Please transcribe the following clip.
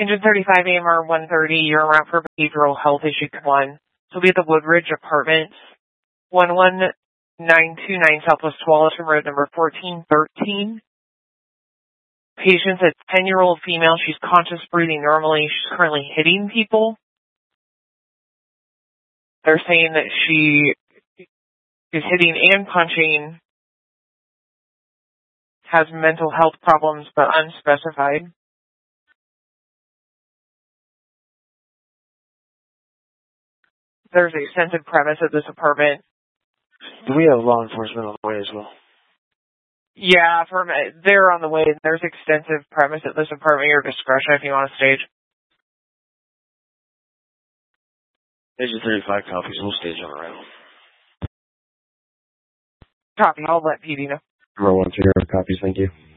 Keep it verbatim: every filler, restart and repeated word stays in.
Engine thirty-five A M R one thirty, you're en route for behavioral health issue one. So we'll be at the Woodridge Apartments, one one nine two nine Southwest Tualatin Road, number fourteen thirteen. Patient's a ten-year-old female. She's conscious, breathing normally. She's currently hitting people. They're saying that she is hitting and punching, has mental health problems, but unspecified. There's extensive premise at this apartment. Do we have law enforcement on the way as well? Yeah, from they're on the way. There's extensive premise at this apartment. Your discretion if you want to stage. Agent thirty-five copies. We'll stage on arrival. Copy. I'll let P D know. Number one zero copies. Thank you.